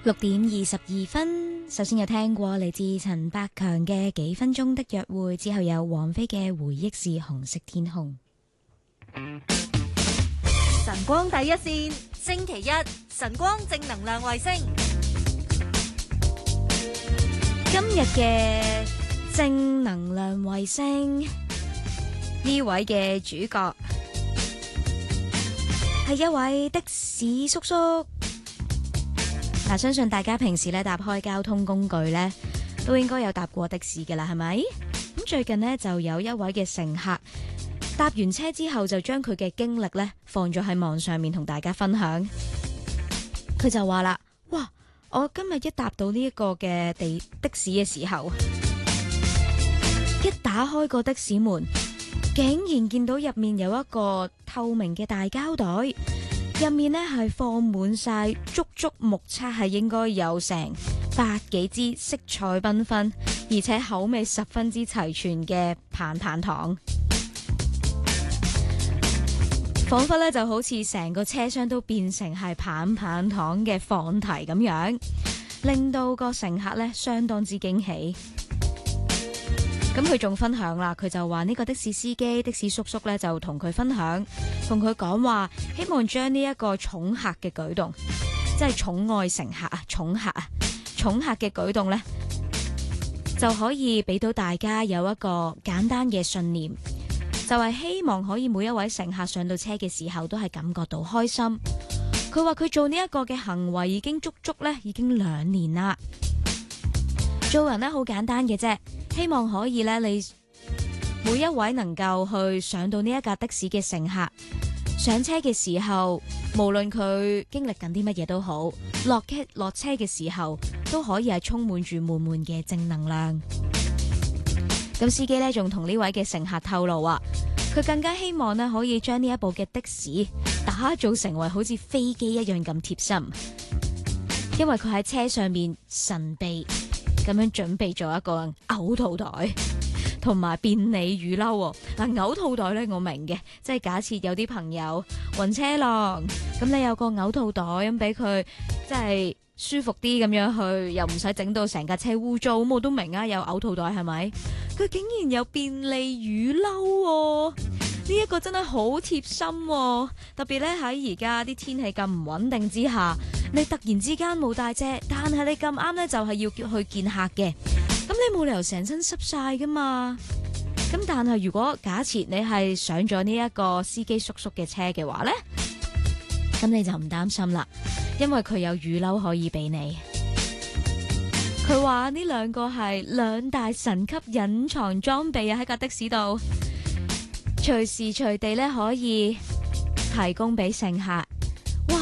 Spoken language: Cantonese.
6:22，首先有聽過嚟自陳百強嘅幾分鐘的約會，之後有王菲嘅回憶是紅色天空。 晨光第一線，星期一晨光正能量衛星。 今日嘅正能量衛星呢位嘅主角係一位的士叔叔。相信大家平時咧搭開交通工具咧，都應該有搭過的士㗎啦，係咪？咁最近呢，就有一位嘅乘客搭完車之後，就將佢嘅經歷咧放咗喺網上面同大家分享。佢就話啦：哇！我今日一搭到呢一個嘅的士嘅時候，一打開個的士門，竟然見到入面有一個透明嘅大膠袋。入面呢係放滿晒足目測係應該有成百幾支色彩繽紛，而且口味十分之齊全嘅棒棒糖，仿佛呢就好似成個車廂都變成係棒棒糖嘅放題咁樣，令到個乘客呢相當之驚喜。咁佢仲分享啦，佢就話呢個的士司機、的士叔叔呢，就同佢分享，同佢講話，希望將呢一個寵客嘅舉動，即係寵愛乘客啊、寵客嘅舉動呢，就可以俾到大家有一個簡單嘅信念，就係希望可以每一位乘客上到車嘅時候都係感覺到開心。佢話佢做呢一個嘅行為已經足已經2年啦。做人呢好簡單嘅啫，希望可以呢，你每一位能夠去上到呢一架的士嘅乘客上車嘅時候，無論佢經歷緊啲乜嘢都好，落車嘅時候都可以係充滿住滿滿嘅正能量。咁司機呢，仲同呢位嘅乘客透露話，佢更加希望呢，可以將呢一部嘅的士打造成為好似飛機一樣咁貼心，因為佢喺車上面神秘咁樣準備咗一個嘔吐袋同埋便利雨褸。嘔吐袋呢，我明嘅，即係假設有啲朋友暈車浪，咁你有個嘔吐袋咁俾佢，即係舒服啲咁樣去，又唔使整到成架車污糟。咁我都明啊，有嘔吐袋係咪？佢竟然有便利雨褸，呢一個真係好貼心。特別咧喺而家啲天氣咁唔穩定之下，你突然之間冇帶遮，但係你咁啱呢，就係要去見客嘅，咁你冇理由成身濕晒噶嘛。咁但係如果假設你係上咗呢一個司機叔叔嘅車嘅話呢，咁你就唔擔心啦，因為佢有雨褸可以俾你。佢話呢兩個係2大神級隱藏裝備啊，喺架的士度隨時隨地咧可以提供俾乘客，